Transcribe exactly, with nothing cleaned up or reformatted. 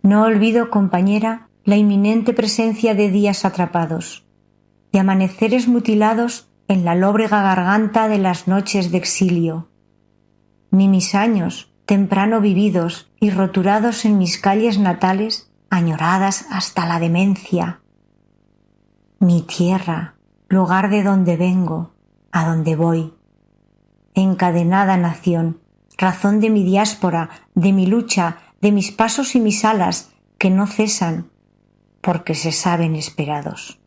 No olvido, compañera, la inminente presencia de días atrapados, de amaneceres mutilados en la lóbrega garganta de las noches de exilio, ni mis años, temprano vividos y roturados en mis calles natales, añoradas hasta la demencia. Mi tierra, lugar de donde vengo, a donde voy. Encadenada nación, razón de mi diáspora, de mi lucha, de mis pasos y mis alas, que no cesan, porque se saben esperados.